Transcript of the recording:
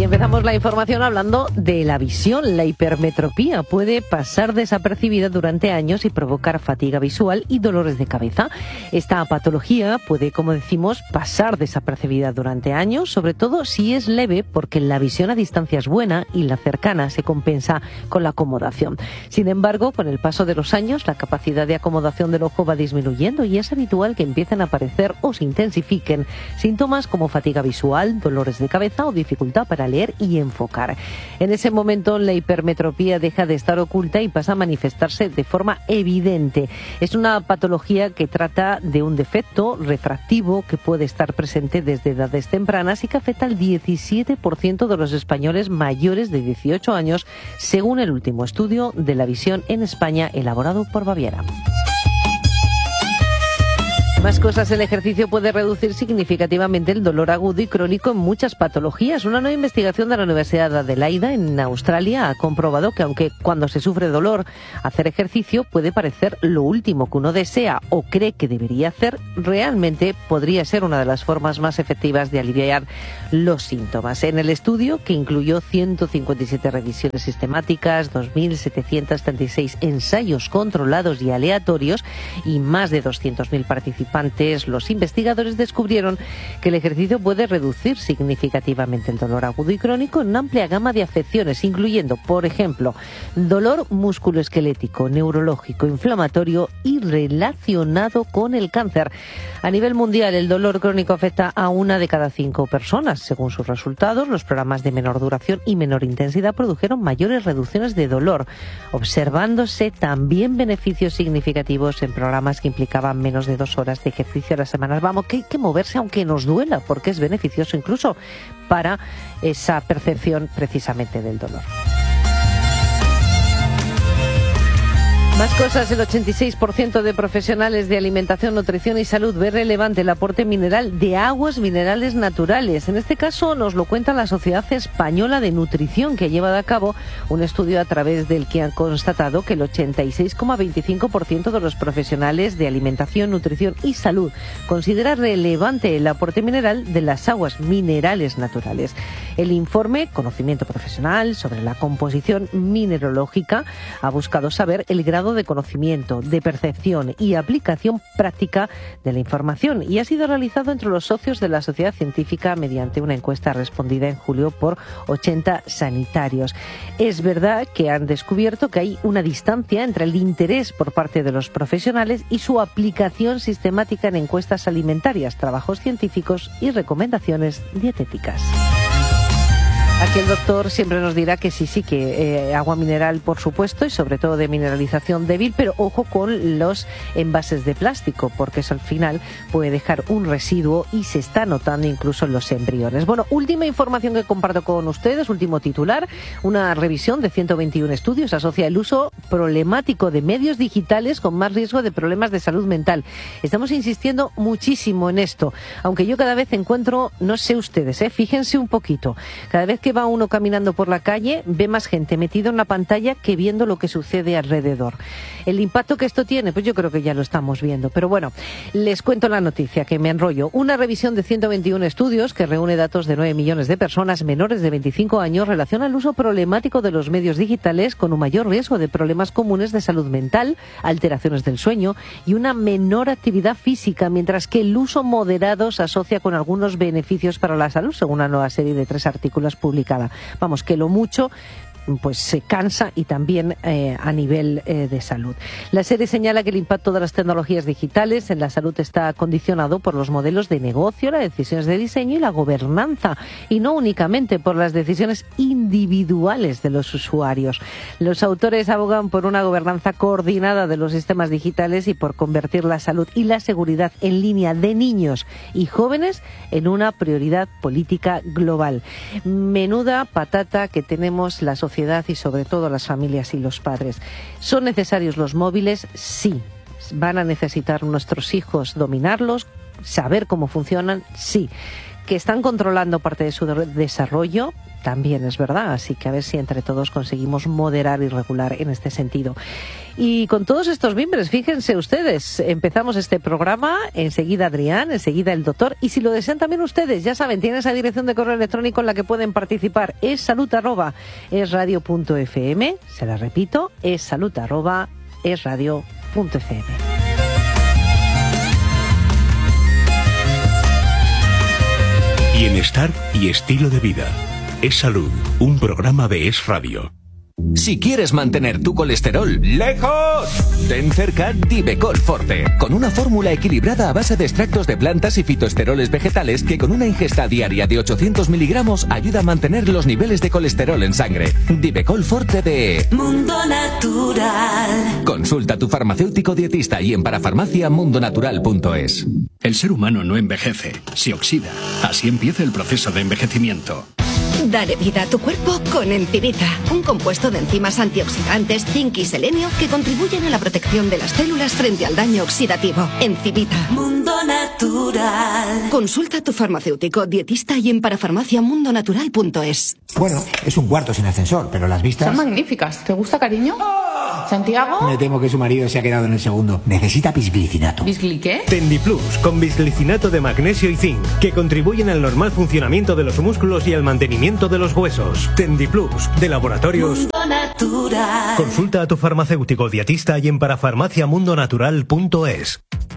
empezamos la información hablando de la visión. La hipermetropía puede pasar desapercibida durante años y provocar fatiga visual y dolores de cabeza. Esta patología puede, como decimos, pasar desapercibida durante años, sobre todo si es leve, porque la visión a distancia es buena y la cercana se compensa con la acomodación. Sin embargo, con el paso de los años, la capacidad de acomodación del ojo va disminuyendo y es habitual que empiecen a aparecer o se intensifiquen síntomas como fatiga visual, dolores de cabeza o dificultad para leer y enfocar. En ese momento, la hipermetropía deja de estar oculta y pasa a manifestarse de forma evidente. Es una patología que trata de un defecto refractivo que puede estar presente desde edades tempranas y que afecta al 17% de los españoles mayores de 18 años, según el último estudio de la visión en España elaborado por Baviera. Más cosas, el ejercicio puede reducir significativamente el dolor agudo y crónico en muchas patologías. Una nueva investigación de la Universidad de Adelaida en Australia ha comprobado que aunque cuando se sufre dolor, hacer ejercicio puede parecer lo último que uno desea o cree que debería hacer, realmente podría ser una de las formas más efectivas de aliviar los síntomas. En el estudio, que incluyó 157 revisiones sistemáticas, 2.736 ensayos controlados y aleatorios y más de 200.000 participantes, los investigadores descubrieron que el ejercicio puede reducir significativamente el dolor agudo y crónico en una amplia gama de afecciones, incluyendo, por ejemplo, dolor musculoesquelético, neurológico, inflamatorio y relacionado con el cáncer. A nivel mundial, el dolor crónico afecta a 1 de cada 5 personas. Según sus resultados, los programas de menor duración y menor intensidad produjeron mayores reducciones de dolor, observándose también beneficios significativos en programas que implicaban menos de 2 horas de ejercicio a la semana. Vamos, que hay que moverse aunque nos duela, porque es beneficioso incluso para esa percepción precisamente del dolor. Más cosas, el 86% de profesionales de alimentación, nutrición y salud ve relevante el aporte mineral de aguas minerales naturales. En este caso nos lo cuenta la Sociedad Española de Nutrición, que ha llevado a cabo un estudio a través del que han constatado que el 86,25% de los profesionales de alimentación, nutrición y salud considera relevante el aporte mineral de las aguas minerales naturales. El informe Conocimiento Profesional sobre la composición mineralógica ha buscado saber el grado de conocimiento, de percepción y aplicación práctica de la información y ha sido realizado entre los socios de la sociedad científica mediante una encuesta respondida en julio por 80 sanitarios. Es verdad que han descubierto que hay una distancia entre el interés por parte de los profesionales y su aplicación sistemática en encuestas alimentarias, trabajos científicos y recomendaciones dietéticas. Aquí el doctor siempre nos dirá que sí, que agua mineral, por supuesto, y sobre todo de mineralización débil, pero ojo con los envases de plástico, porque eso al final puede dejar un residuo y se está notando incluso en los embriones. Bueno, última información que comparto con ustedes, último titular, una revisión de 121 estudios asocia el uso problemático de medios digitales con más riesgo de problemas de salud mental. Estamos insistiendo muchísimo en esto, aunque yo cada vez encuentro, no sé ustedes, fíjense un poquito, cada vez que va uno caminando por la calle, ve más gente metida en la pantalla que viendo lo que sucede alrededor. El impacto que esto tiene, pues yo creo que ya lo estamos viendo. Pero bueno, les cuento la noticia, que me enrollo. Una revisión de 121 estudios que reúne datos de 9 millones de personas menores de 25 años relaciona el uso problemático de los medios digitales con un mayor riesgo de problemas comunes de salud mental, alteraciones del sueño y una menor actividad física, mientras que el uso moderado se asocia con algunos beneficios para la salud, según una nueva serie de 3 artículos publicados. Vamos, que lo mucho pues se cansa y también a nivel de salud. La serie señala que el impacto de las tecnologías digitales en la salud está condicionado por los modelos de negocio, las decisiones de diseño y la gobernanza, y no únicamente por las decisiones individuales de los usuarios. Los autores abogan por una gobernanza coordinada de los sistemas digitales y por convertir la salud y la seguridad en línea de niños y jóvenes en una prioridad política global. Menuda patata que tenemos la sociedad y sobre todo las familias y los padres. ¿Son necesarios los móviles? Sí. ¿Van a necesitar nuestros hijos dominarlos? ¿Saber cómo funcionan? Sí. ¿Que están controlando parte de su desarrollo? también es verdad, así que a ver si entre todos conseguimos moderar y regular en este sentido. Y con todos estos mimbres, fíjense ustedes, empezamos este programa, enseguida Adrián, enseguida el doctor, y si lo desean también ustedes, ya saben, tienen esa dirección de correo electrónico en la que pueden participar, es salud@esradio.fm, se la repito, es salud@esradio.fm. Bienestar y estilo de vida. Es Salud, un programa de Es Radio. Si quieres mantener tu colesterol lejos, ten cerca Divecol Forte, con una fórmula equilibrada a base de extractos de plantas y fitoesteroles vegetales que con una ingesta diaria de 800 miligramos ayuda a mantener los niveles de colesterol en sangre. Divecol Forte de Mundo Natural. Consulta a tu farmacéutico dietista y en parafarmaciamundonatural.es. El ser humano no envejece, se oxida. Así empieza el proceso de envejecimiento. Dale vida a tu cuerpo con Encivita, un compuesto de enzimas antioxidantes, zinc y selenio que contribuyen a la protección de las células frente al daño oxidativo. Encivita. Mundo Natural. Consulta a tu farmacéutico, dietista y en parafarmaciamundonatural.es. Bueno, es un cuarto sin ascensor, pero las vistas... Son magníficas. ¿Te gusta, cariño? ¿Santiago? Me temo que su marido se ha quedado en el segundo. Necesita bisglicinato. ¿Bisgli qué? Tendiplus, con bisglicinato de magnesio y zinc, que contribuyen al normal funcionamiento de los músculos y al mantenimiento de los huesos. Tendiplus, de Laboratorios Mundo Natural. Consulta a tu farmacéutico dietista y en parafarmaciamundonatural.es.